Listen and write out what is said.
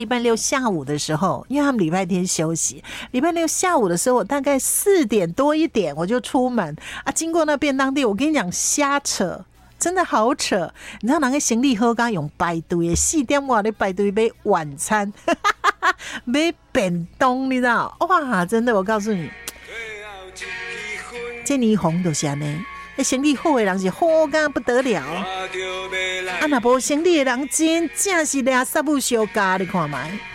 礼拜六下午的时候，因为他们礼拜天休息，礼拜六下午的时候，我大概4点多1点我就出门啊，经过那便当店，我跟你讲瞎扯，真的好扯。你知道人个行李盒刚用排队的4点外的排队买晚餐，买便当，你知道？哇，真的，我告诉你，这霓虹就是这样。生理好的人是好到不得了，啊，若无生理的人真正是俩杀不相加，你看卖。